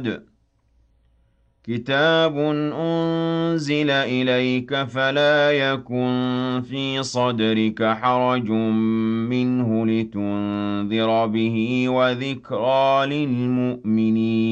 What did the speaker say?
بعد كتاب أنزل إليك فلا يكن في صدرك حرج منه لتنذر به وذكرى للمؤمنين